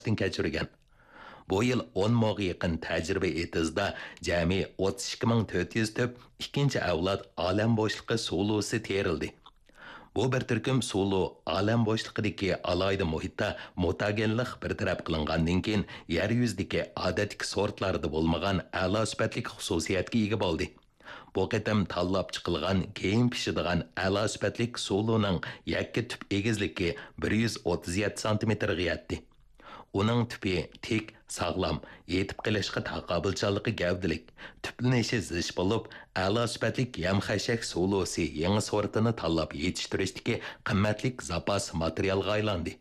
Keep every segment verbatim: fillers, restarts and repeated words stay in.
kechirgan. Bu yil o'n mingga yaqin tajriba etizda jami o'ttiz ikki ming to'rt yuz tüp ikkinchi avlod olam bo'shliqi sulusi terildi. Bu bir turkum sulu olam bo'shliqidagi alayda muhitda mutagenlik bir taraf qilingandan keyin yer yuzidagi odatdagi sortlarda bo'lmagan a'lo sifatli xususiyatga ega bo'ldi. Bu qatam tanlab chiqilgan keyin pishadigan a'lo sifatli suluning yakka tüp egizligi bir yuz o'ttiz yetti santimetrga yetdi. Uning tüpi tik, sağlam, yetib qilishga taqobilchanligi gavdilik, tüplenishi zish bo'lib, a'lo sifatlik yam-xashak sulusi yangi sortini tanlab yetishtirishdagi qimmatli zapas materialga aylandi.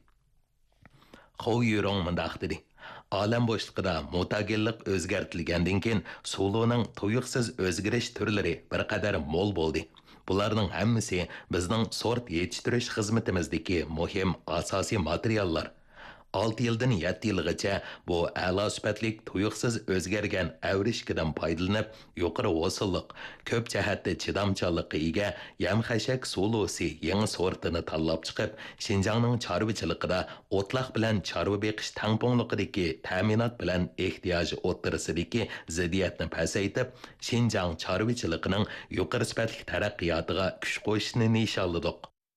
Xou Yurong mundaq dedi. Olam bo'shliqida mutagenlik o'zgartirilgandan keyin suluning tuyuqsiz o'zgarish turlari bir qadar mo'l bo'ldi. Bularning hammasi bizning sort yetishtirish xizmatimizdagi muhim asosiy materiallar. olti yildan yetti yilgacha bu a'lo sifatlik tuyuqsiz o'zgargan avrishkidan foydalanib yuqori hosillik, ko'p jihatda chidamchanlikqa ega yam-xashak sulusi yangi sortini tanlab chiqib, Xinjiangning chorvachiligida o'tloq bilan chorva beqish tangpongliqidagi ta'minot bilan ehtiyoji o'ttirisidagi ziddiyatni pasaytib, Xinjiang chorvachiligining yuqori sifatli taraqqiyotiga kuch qo'shishni nishonladik.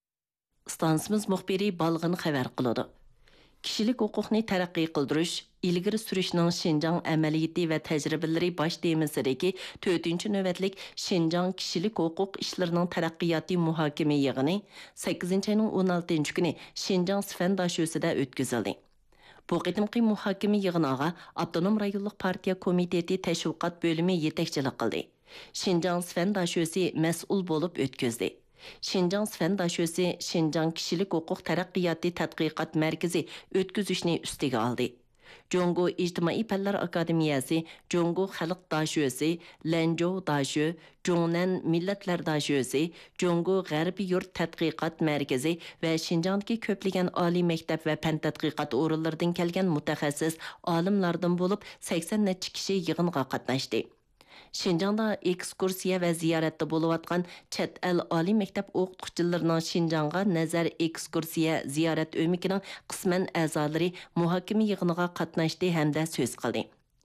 Stansimiz muxbiri Balg'in xabar qiladi. Kişilik hukukni taraqqiy qildirish, ilgiri surishning Xinjiang amaliyati va tajribalari bosh temasidagi to'rtinchi navbatlik Xinjiang kishilik huquq ishlarining taraqqiyoti muhokama yig'ini sakkizinchi oyning o'n oltinchi kuni Xinjiang Sifan dashosida o'tkazildi. Bu qitimqi muhokama yig'iniga Avtonom rayonlik partiya komiteti tashviqot bo'limi yetakchilik qildi. Xinjiang Sifan dashosi mas'ul bo'lib o'tkazdi. Xinjiang Sifan dashosi Xinjiang kishilik huquq taraqqiyoti tadqiqot markazi o'tkazishni ustiga oldi. Jongo İctimai Fanlar Akademiyasi, Jongo Xalq dashosi, Lanzhou dasho, Jongnan Millatlar dashosi, Jongo G'arbiy yurt tadqiqot markazi va Xinjiangdagi ko'plagan oliy maktab va fan tadqiqot o'rinlaridan kelgan mutaxassis olimlardan bo'lib sakson necha kishi yig'inga qatnashdi. Xinjiangda ekskursiya va ziyoratda bo'layotgan chet el oliy maktab o'qituvchilarining Xinjiangga nazar ekskursiya ziyorat o'mikining qisman a'zolari muhokama yig'iniga qatnashdi hamda so'z qildi.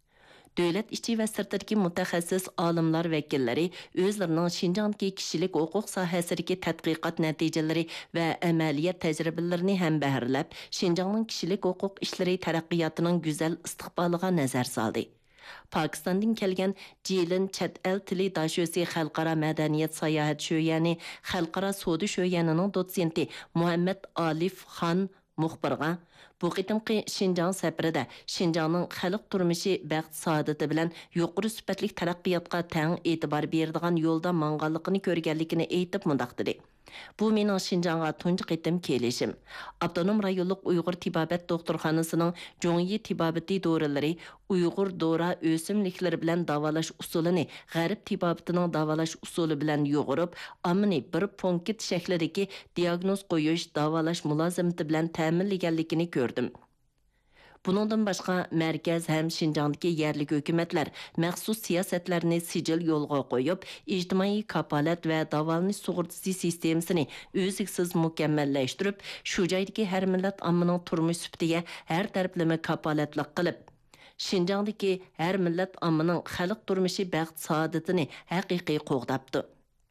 Davlat ichi va sirtidagi mutaxassis olimlar vakillari o'zlarining Xinjiangdagi kishilik huquq sohasidagi tadqiqot natijalari va amaliyat tajribalarini ham bahrlab, Xinjiangning kishilik huquq ishlari taraqqiyotining go'zal istiqboliga nazar soldi. Pakistandan kelgan Jilin chet el tili dashosi xalqaro madaniyat sayohat sho'yani xalqaro savdo sho'yanining dotsenti Muhammad Alif Xon muxbirga bu qitimqi Xinjiang safarida Xinjiangning xalq turmushi baxt saodati bilan yuqori sifatli taraqqiyotga teng e'tibor beradigan yo'lda mang'anligini ko'rganligini aytib mundaq dedi. Bu mening Xinjiangga tunji qitim kelishim. Avtonom rayonlik Uyg'ur tibobat doktorxonasining Jongyi tibobati dorilari Uyg'ur dora o'simliklari bilan davolash usulini G'arb tibobatining davolash usuli bilan yo'g'irib, amini bir punkt shaklidagi diagnoz qo'yish, davolash mulozimati bilan ta'minlaganligini ko'rdim. Buningdan boshqa markaz ham Xinjiangdagi yerlik hukumatlar maxsus siyosatlarni sijil yo'lga qo'yib, ijtimoiy kapolat va davolanish sug'urtasi sistemasini o'ziksiz mukammallashtirib, shu joydagi har millat ommaning turmush sifatiga har taraflama kapolatlik qilib, Xinjiangdagi har millat ommaning xalq turmushi baxt saodatini haqiqiy qo'g'dabdi.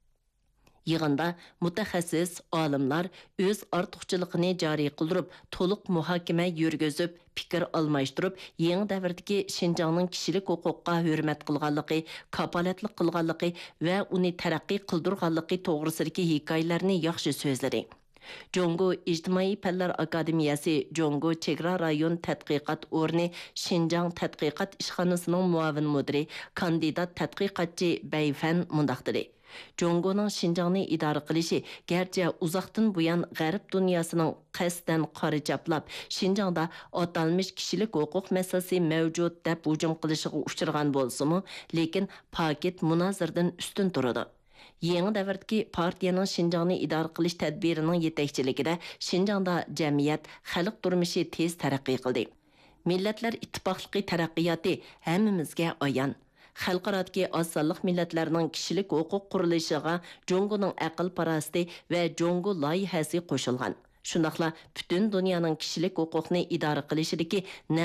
Yig'inda mutaxassis olimlar o'z ortiqchiligini joriy qildirib, to'liq muhokama yurgizib, fikr almashtirib, yangi davrdagi Xinjiangning kishilik huquqqa hurmat qilganligi, kapolatlik qilganligi va uni taraqqiy qildirganligi to'g'risidagi hikoyalarni yaxshi so'zladi. Jongo İctimai Fanlar Akademiyasi, Jongo Chegara rayon tadqiqot o'rni Xinjiang tadqiqot ishxonasining muavin mudiri, kandidat tadqiqotchi Bayfan mundaq dedi. Jongoning Xinjiangni idora qilishi garchi uzoqdan buyon G'arb dunyosining qasdan qora chaplab, Xinjiangda atalmish kishilik huquq masalasi mavjud deb hujum qilishiga uchragan bo'lsa-mu, lekin paket munozirdan ustun turadi. Yangi davrdagi partiyaning Xinjiangni idora qilish tadbirining yetakchiligida Xinjiangda jamiyat, xalq turmushi tez taraqqiy qildi. Millatlar ittifoqligi taraqqiyoti hammamizga ayon. Xalqarodagi oz sonliq millatlarning kishilik huquq qurilishiga Jongoning aql parasti va Jongo loyihasi qo'shilgan. Shundaqla butun dunyoning kishilik huquqni idora qilishidagi